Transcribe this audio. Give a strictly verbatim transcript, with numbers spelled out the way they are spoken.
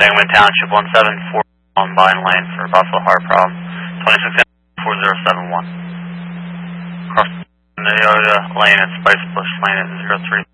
Sangamon Township one seven four one Vine Lane for Buffalo Heart problem. twenty-six four zero seven one. Cross the Neoda Lane and Spice Bush Lane at zero three.